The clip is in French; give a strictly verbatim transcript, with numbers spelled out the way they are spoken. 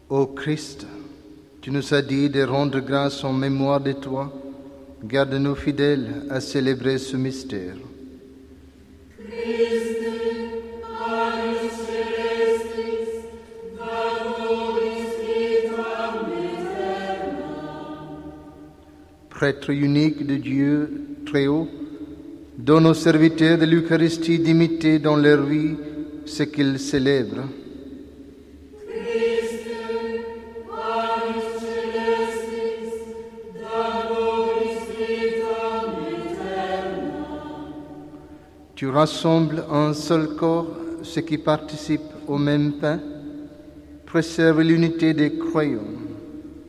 Ô Christ, tu nous as dit de rendre grâce en mémoire de toi. Garde-nous fidèles à célébrer ce mystère. Prêtre unique de Dieu très haut, donne aux serviteurs de l'Eucharistie d'imiter dans leur vie ce qu'ils célèbrent. Tu rassembles en un seul corps ceux qui participent au même pain, préserve l'unité des croyants.